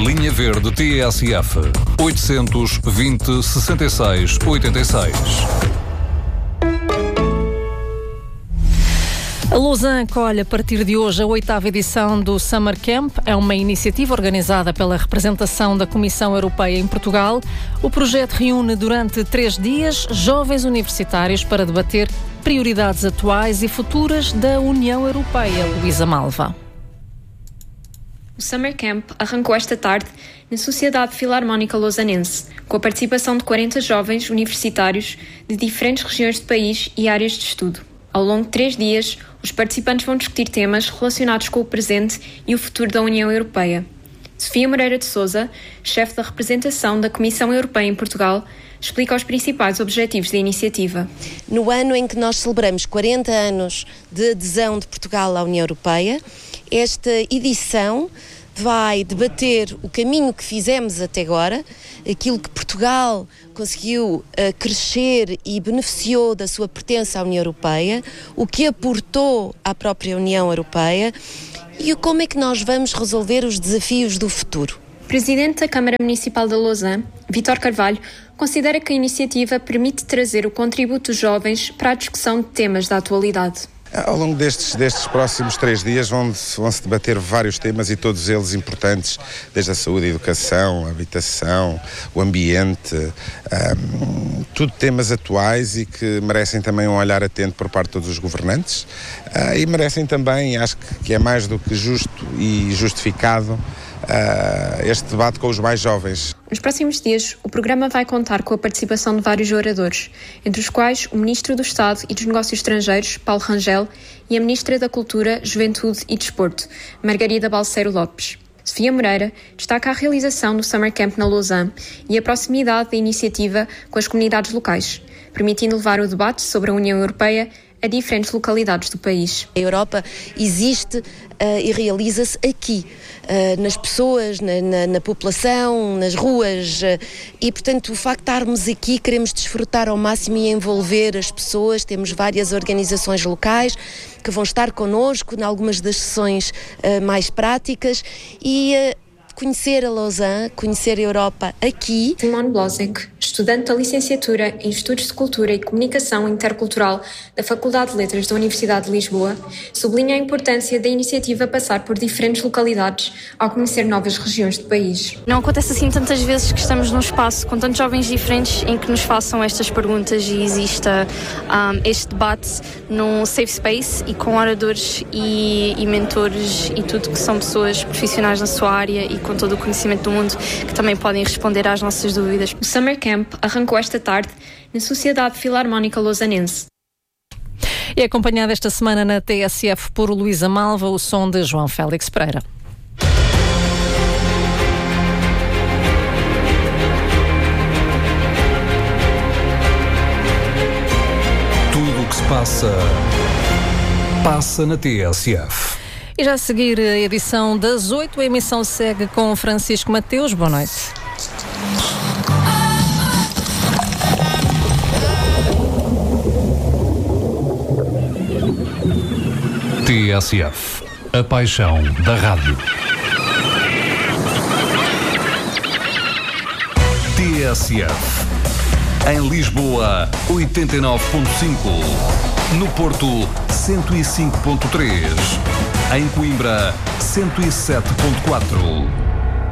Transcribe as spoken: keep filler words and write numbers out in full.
Linha Verde T S F oitocentos e vinte, sessenta e seis, oitenta e seis. A Lausanne acolhe a partir de hoje a oitava edição do Summer Camp. É uma iniciativa organizada pela representação da Comissão Europeia em Portugal. O projeto reúne durante três dias jovens universitários para debater prioridades atuais e futuras da União Europeia. Luísa Malva. O Summer Camp arrancou esta tarde na Sociedade Filarmónica Lausanense, com a participação de quarenta jovens universitários de diferentes regiões do país e áreas de estudo. Ao longo de três dias, os participantes vão discutir temas relacionados com o presente e o futuro da União Europeia. Sofia Moreira de Sousa, chefe da representação da Comissão Europeia em Portugal, explica os principais objetivos da iniciativa. No ano em que nós celebramos quarenta anos de adesão de Portugal à União Europeia, esta edição vai debater o caminho que fizemos até agora, aquilo que Portugal conseguiu uh, crescer e beneficiou da sua pertença à União Europeia, o que aportou à própria União Europeia e como é que nós vamos resolver os desafios do futuro. O presidente da Câmara Municipal de Lausanne, Vítor Carvalho, considera que a iniciativa permite trazer o contributo dos jovens para a discussão de temas da atualidade. Ao longo destes, destes próximos três dias vão, vão-se debater vários temas e todos eles importantes, desde a saúde, a educação, a habitação, o ambiente, um, tudo temas atuais e que merecem também um olhar atento por parte de todos os governantes uh, e merecem também, acho que, que é mais do que justo e justificado, Uh, este debate com os mais jovens. Nos próximos dias, o programa vai contar com a participação de vários oradores, entre os quais o Ministro do Estado e dos Negócios Estrangeiros, Paulo Rangel, e a Ministra da Cultura, Juventude e Desporto, Margarida Balseiro Lopes. Sofia Moreira destaca a realização do Summer Camp na Lausanne e a proximidade da iniciativa com as comunidades locais, permitindo levar o debate sobre a União Europeia a diferentes localidades do país. A Europa existe uh, e realiza-se aqui, uh, nas pessoas, na, na, na população, nas ruas uh, e, portanto, o facto de estarmos aqui, queremos desfrutar ao máximo e envolver as pessoas. Temos várias organizações locais que vão estar connosco em algumas das sessões uh, mais práticas e uh, conhecer a Lausanne, conhecer a Europa aqui. Simone Blosek, estudante da licenciatura em Estudos de Cultura e Comunicação Intercultural da Faculdade de Letras da Universidade de Lisboa, sublinha a importância da iniciativa passar por diferentes localidades ao conhecer novas regiões do país. Não acontece assim tantas vezes que estamos num espaço com tantos jovens diferentes em que nos façam estas perguntas e exista um, este debate num safe space e com oradores e, e mentores e tudo que são pessoas profissionais na sua área e com todo o conhecimento do mundo que também podem responder às nossas dúvidas. O Summer Camp arrancou esta tarde na Sociedade Filarmónica Lausanense. É acompanhada esta semana na T S F por Luísa Malva, o som de João Félix Pereira. Tudo o que se passa, passa na T S F. E já a seguir a edição das oito, a emissão segue com Francisco Mateus. Boa noite. T S F, a paixão da rádio. T S F, em Lisboa, oitenta e nove ponto cinco, no Porto, cento e cinco ponto três, em Coimbra, cento e sete ponto quatro.